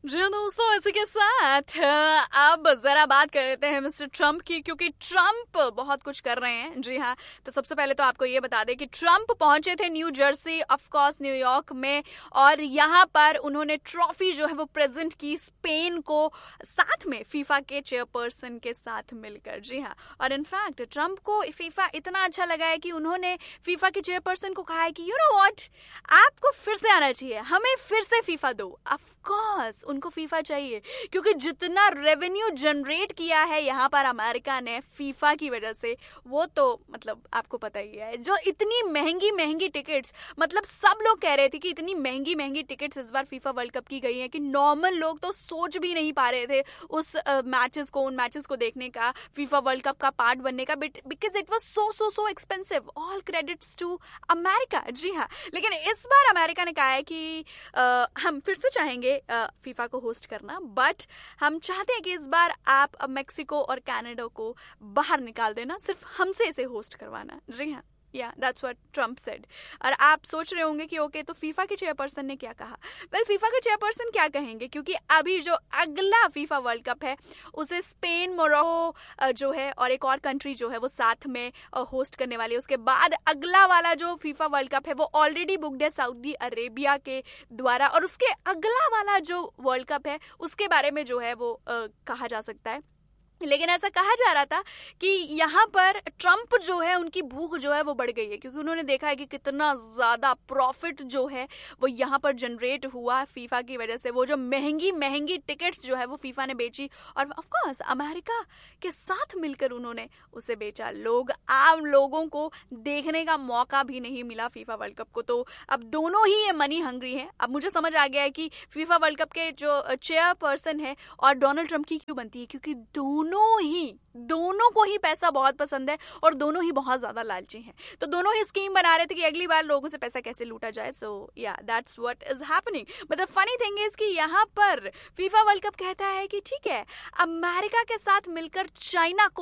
जी हाँ दोस्तों, इसी के साथ अब जरा बात कर लेते हैं मिस्टर ट्रम्प की, क्योंकि ट्रम्प बहुत कुछ कर रहे हैं। जी हाँ, तो सबसे पहले तो आपको ये बता दें कि ट्रम्प पहुंचे थे new Jersey, of course New York में, और यहाँ पर उन्होंने ट्रॉफी जो है वो प्रेजेंट की स्पेन को, साथ में फीफा के चेयरपर्सन के साथ मिलकर। जी हाँ, और इनफैक्ट ट्रम्प को फीफा इतना अच्छा लगा है कि उन्होंने फीफा के चेयरपर्सन को कहा है कि यू नो व्हाट, आपको फिर से आना चाहिए, हमें फिर से फीफा दो। ऑफ कोर्स उनको फीफा चाहिए, क्योंकि जितना रेवेन्यू जनरेट किया है यहाँ पर अमेरिका ने फीफा की वजह से, वो तो मतलब आपको पता ही है। जो इतनी महंगी महंगी टिकट्स, मतलब सब लोग कह रहे थे कि इतनी महंगी महंगी टिकट्स इस बार फीफा वर्ल्ड कप की गई हैं कि नॉर्मल लोग तो सोच भी नहीं पा रहे थे उस उन मैचेस को देखने का, फीफा वर्ल्ड कप का पार्ट बनने का, because it was so expensive. All credits to America. जी हाँ, लेकिन इस बार अमेरिका ने कहा है कि हम फिर से चाहेंगे फीफा को होस्ट करना, बट हम चाहते हैं कि इस बार आप मेक्सिको और कनाडा को बाहर निकाल देना, सिर्फ हमसे इसे होस्ट करवाना। जी हाँ, या दैट्स व्हाट ट्रम्प सेड। और आप सोच रहे होंगे कि ओके, तो फीफा के चेयरपर्सन ने क्या कहा? वेल, फीफा के चेयरपर्सन क्या कहेंगे, क्योंकि अभी जो अगला फीफा वर्ल्ड कप है उसे स्पेन, मोरक्को जो है और एक और कंट्री जो है वो साथ में होस्ट करने वाली है। उसके बाद अगला वाला जो फीफा वर्ल्ड कप है वो ऑलरेडी बुक्ड है सऊदी अरेबिया के द्वारा, और उसके अगला वाला जो वर्ल्ड कप है उसके बारे में जो है वो कहा जा सकता है। लेकिन ऐसा कहा जा रहा था कि यहाँ पर ट्रम्प जो है, उनकी भूख जो है वो बढ़ गई है, क्योंकि उन्होंने देखा है कि कितना ज्यादा प्रॉफिट जो है वो यहाँ पर जनरेट हुआ फीफा की वजह से। वो जो महंगी महंगी टिकट्स जो है वो फीफा ने बेची, और ऑफ कोर्स अमेरिका के साथ मिलकर उन्होंने उसे बेचा। आम लोगों को देखने का मौका भी नहीं मिला फीफा वर्ल्ड कप को। तो अब दोनों ही ये मनी हंग्री हैं। अब मुझे समझ आ गया है कि फीफा वर्ल्ड कप के जो चेयरपर्सन है और डोनाल्ड ट्रम्प की क्यों बनती है, क्योंकि दोनों को ही पैसा बहुत पसंद है और दोनों ही बहुत ज्यादा लालची हैं। तो दोनों ही स्कीम बना रहे थे कि अगली बार लोगों से पैसा कैसे लूटा जाए। सो या that's what is happening. But the funny thing is कि यहाँ पर फीफा वर्ल्ड कप कहता है कि ठीक है, अमेरिका के साथ मिलकर चाइना को